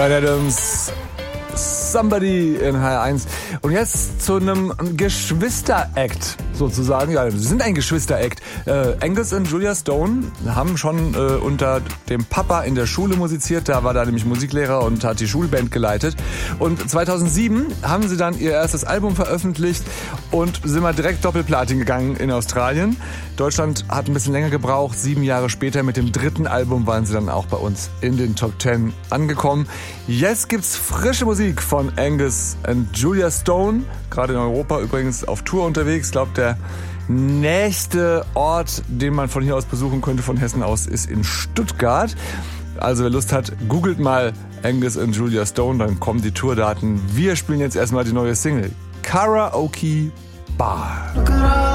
Adams, Somebody in HR1. Und jetzt zu einem Geschwister-Act sozusagen. Ja, sie sind ein Geschwister-Act. Angus und Julia Stone haben schon unter dem Papa in der Schule musiziert. Da war da nämlich Musiklehrer und hat die Schulband geleitet. Und 2007 haben sie dann ihr erstes Album veröffentlicht und sind mal direkt Doppelplatin gegangen in Australien. Deutschland hat ein bisschen länger gebraucht. 7 Jahre später mit dem 3. Album waren sie dann auch bei uns in den Top 10 angekommen. Jetzt gibt's frische Musik von Angus und Julia Stone. Gerade in Europa übrigens auf Tour unterwegs. Ich glaube, der nächste Ort, den man von hier aus besuchen könnte, von Hessen aus, ist in Stuttgart. Also wer Lust hat, googelt mal Angus und Julia Stone, dann kommen die Tourdaten. Wir spielen jetzt erstmal die neue Single Karaoke Bar.